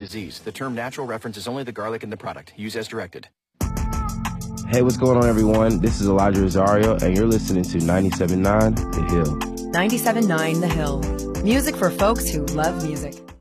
disease. The term natural references only the garlic in the product. Use as directed. Hey, what's going on, everyone? This is Elijah Rosario, and you're listening to 97.9 The Hill. 97.9 The Hill. Music for folks who love music.